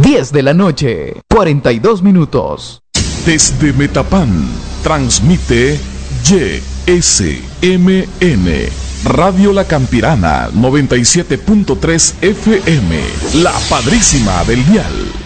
10 de la noche, 42 minutos. Desde Metapán, transmite YSMN, Radio La Campirana, 97.3 FM, la padrísima del dial.